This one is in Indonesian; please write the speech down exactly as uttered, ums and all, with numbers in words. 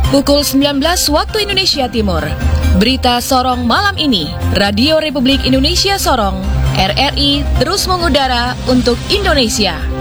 Pukul sembilan belas waktu Indonesia Timur. Berita Sorong malam ini. Radio Republik Indonesia Sorong, R R I terus mengudara untuk Indonesia.